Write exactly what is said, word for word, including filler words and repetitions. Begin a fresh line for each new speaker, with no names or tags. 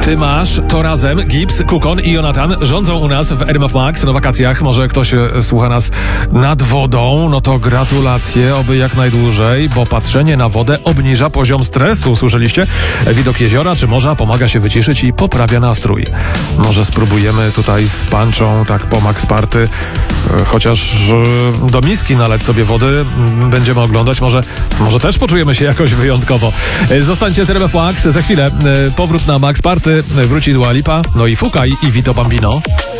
Ty masz, to razem Gibbs, Kukon i Jonathan rządzą u nas w R M F Max na wakacjach. Może ktoś e, słucha nas nad wodą, no to gratulacje, oby jak najdłużej, bo patrzenie na wodę obniża poziom stresu, słyszeliście? Widok jeziora czy morza pomaga się wyciszyć i poprawia nastrój. Może spróbujemy tutaj z Panczą, tak po Max Party, e, chociaż e, do miski nalać sobie wody, m, będziemy oglądać, może, może też poczujemy się jakoś wyjątkowo. E, zostańcie z R M F Max, za chwilę e, powrót na Max Party, wróci Dua Lipa, no i Fukaj i Vito Bambino.